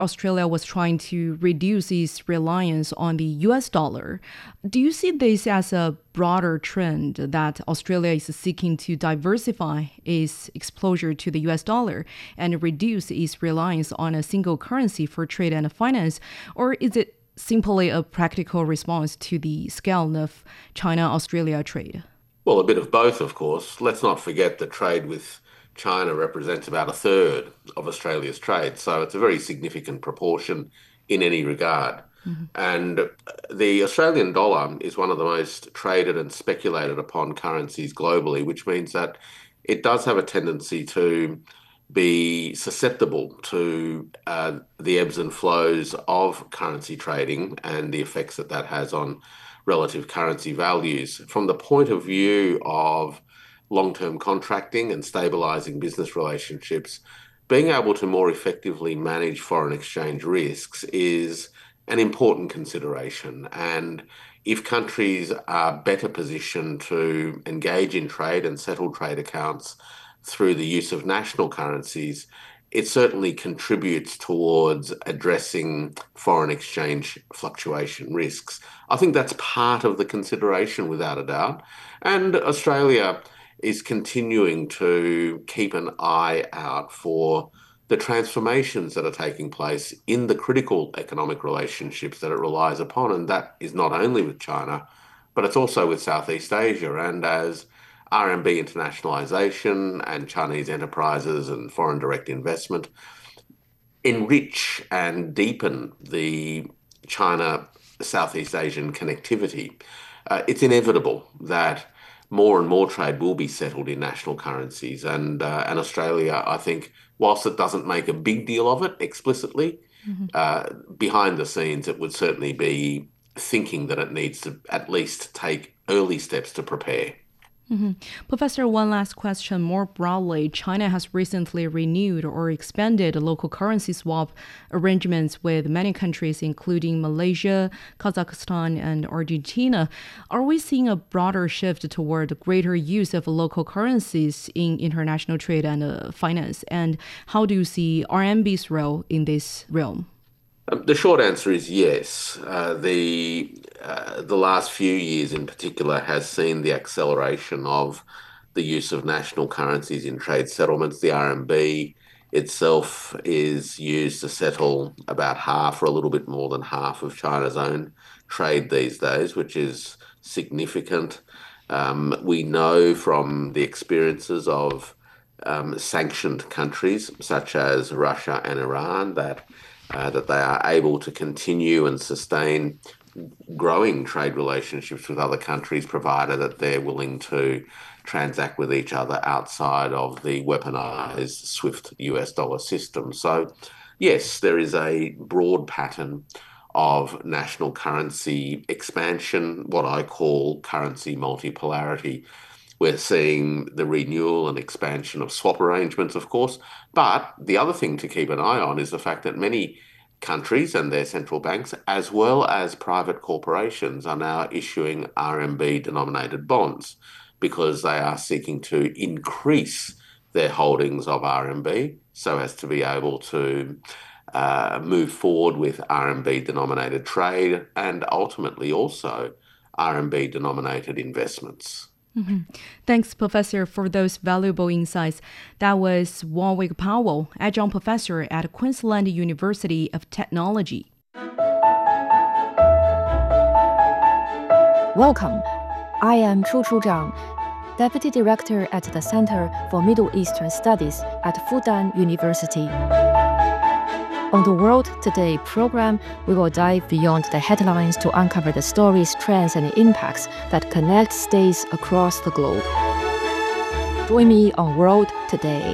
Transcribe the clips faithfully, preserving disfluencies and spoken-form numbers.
Australia was trying to reduce its reliance on the U S dollar. Do you see this as a broader trend that Australia is seeking to diversify its exposure to the U S dollar and reduce its reliance on a single currency for trade and finance? Or is it simply a practical response to the scale of China-Australia trade? Well, a bit of both, of course. Let's not forget that trade with China represents about a third of Australia's trade, so it's a very significant proportion in any regard. Mm-hmm. And the Australian dollar is one of the most traded and speculated upon currencies globally, which means that it does have a tendency to be susceptible to uh, the ebbs and flows of currency trading and the effects that that has on relative currency values. From the point of view of long-term contracting and stabilizing business relationships, being able to more effectively manage foreign exchange risks is an important consideration. And if countries are better positioned to engage in trade and settle trade accounts through the use of national currencies, it certainly contributes towards addressing foreign exchange fluctuation risks. I think that's part of the consideration, without a doubt. And Australia is continuing to keep an eye out for the transformations that are taking place in the critical economic relationships that it relies upon. And that is not only with China, but it's also with Southeast Asia. And as R M B internationalization and Chinese enterprises and foreign direct investment enrich and deepen the China-Southeast Asian connectivity, uh, it's inevitable that more and more trade will be settled in national currencies. And uh, and Australia, I think, whilst it doesn't make a big deal of it explicitly, mm-hmm. uh, behind the scenes, it would certainly be thinking that it needs to at least take early steps to prepare. Mm-hmm. Professor, one last question. More broadly, China has recently renewed or expanded local currency swap arrangements with many countries, including Malaysia, Kazakhstan, and Argentina. Are we seeing a broader shift toward greater use of local currencies in international trade and uh, finance? And how do you see R M B's role in this realm? Um, the short answer is yes. Uh, the uh, the last few years in particular has seen the acceleration of the use of national currencies in trade settlements. The R M B itself is used to settle about half or a little bit more than half of China's own trade these days, which is significant. Um, we know from the experiences of um, sanctioned countries such as Russia and Iran that Uh, that they are able to continue and sustain growing trade relationships with other countries, provided that they're willing to transact with each other outside of the weaponized SWIFT U S dollar system. So, yes, there is a broad pattern of national currency expansion, what I call currency multipolarity. We're seeing the renewal and expansion of swap arrangements, of course. But the other thing to keep an eye on is the fact that many countries and their central banks, as well as private corporations, are now issuing R M B-denominated bonds because they are seeking to increase their holdings of R M B so as to be able to uh, move forward with R M B-denominated trade and ultimately also R M B-denominated investments. Mm-hmm. Thanks, Professor, for those valuable insights. That was Warwick Powell, adjunct professor at Queensland University of Technology. Welcome. I am Chu Chu Zhang, Deputy Director at the Center for Middle Eastern Studies at Fudan University. On the World Today program, we will dive beyond the headlines to uncover the stories, trends, and impacts that connect states across the globe. Join me on World Today.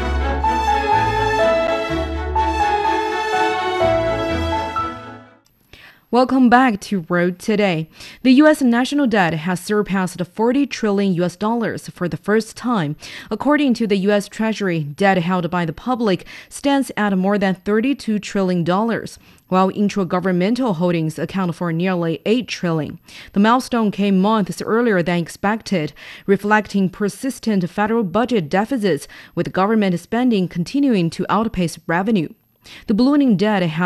Welcome back to World Today. The U S national debt has surpassed forty trillion U S dollars for the first time. According to the U S Treasury, debt held by the public stands at more than thirty-two trillion dollars, while intra-governmental holdings account for nearly eight trillion dollars. The milestone came months earlier than expected, reflecting persistent federal budget deficits, with government spending continuing to outpace revenue. The ballooning debt